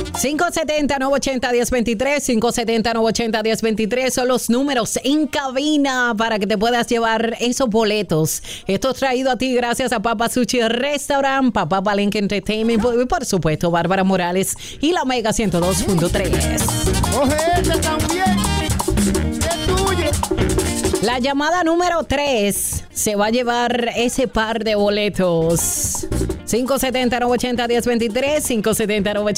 570-980-1023, 570-980-1023 son los números en cabina para que te puedas llevar esos boletos. Esto es traído a ti gracias a Papa Sushi Restaurant, Papá Palenque Entertainment y por supuesto Bárbara Morales y la Mega 102.3. Coge ese también, es tuyo. La llamada número 3 se va a llevar ese par de boletos. 570-980-1023, 570-980.